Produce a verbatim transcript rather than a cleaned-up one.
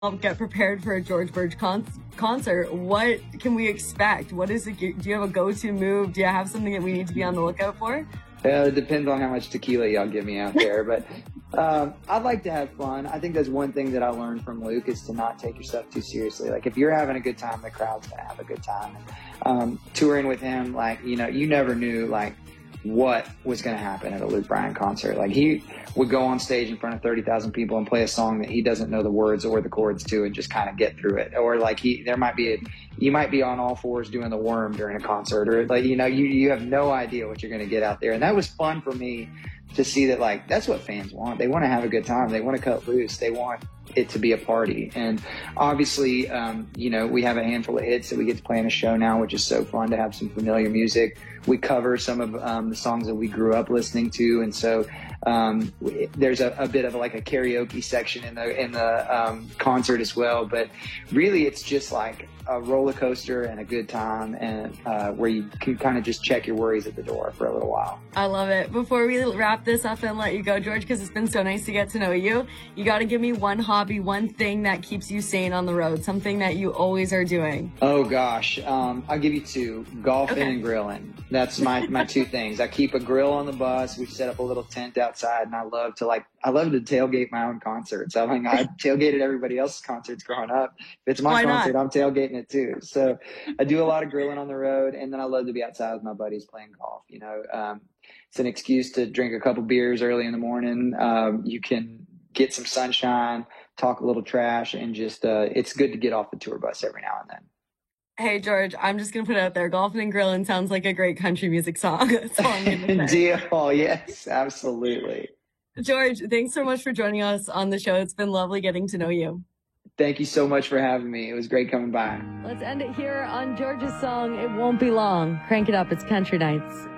Um, get prepared for a George Birch con- concert. What can we expect? What is it? Do you have a go-to move? Do you have something that we need to be on the lookout for? Uh, it depends on how much tequila y'all give me out there, but um, I'd like to have fun. I think that's one thing that I learned from Luke is to not take yourself too seriously. Like if you're having a good time, the crowd's gonna have a good time. Um, touring with him, like you know, you never knew like what was going to happen at a Luke Bryan concert. Like he would go on stage in front of thirty thousand people and play a song that he doesn't know the words or the chords to and just kind of get through it. Or like he, there might be, a, you might be on all fours doing the worm during a concert, or like, you know, you, you have no idea what you're going to get out there. And that was fun for me to see that, like, that's what fans want. They want to have a good time. They want to cut loose. They want it to be a party. And obviously, um, you know, we have a handful of hits that we get to play in a show now, which is so fun to have some familiar music. We cover some of um, the songs that we grew up listening to. And so um, there's a, a bit of like a karaoke section in the, in the um, concert as well. But really, it's just like a roller coaster and a good time, and uh, where you can kind of just check your worries at the door for a little while. I love it. Before we wrap this up and let you go, George, because it's been so nice to get to know you, you got to give me one hobby, one thing that keeps you sane on the road, something that you always are doing. Oh gosh, um, I'll give you two: golfing Okay. and grilling. That's my my two things. I keep a grill on the bus. We set up a little tent outside, and I love to like I love to tailgate my own concerts. I mean, I tailgated everybody else's concerts growing up. If it's my Why not? concert, I'm tailgating it too. So I do a lot of grilling on the road, and then I love to be outside with my buddies playing golf. You know, um, it's an excuse to drink a couple beers early in the morning. Um, you can get some sunshine, talk a little trash, and just uh, it's good to get off the tour bus every now and then. Hey, George, I'm just going to put it out there. Golfing and Grilling sounds like a great country music song. That's all I'm going to say. Deal. Yes, absolutely. George, thanks so much for joining us on the show. It's been lovely getting to know you. Thank you so much for having me. It was great coming by. Let's end it here on George's song, It Won't Be Long. Crank it up. It's Country Nights.